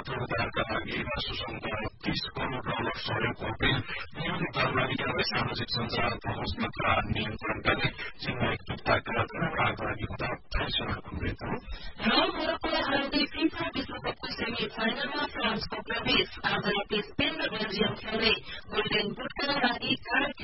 पुनरुद्धारका लागि सुसङ्ग $30 करोड सहयोगको अपील नियमित दरबारीहरूलाई सामाजिक सञ्जाल पहुँच तथा नियन्त्रण गर्ने चीनमा एकजुटताका दृढ आग्रही हुँदा 28 जनाको मृत्यु र मोरक्कोले फिफा विश्वकपको सेमी फाइनलमा फ्रान्सको प्रवेश आज राति स्पेन र बेल्जियम खेल्दै गोल्डेन बुटका लागि 4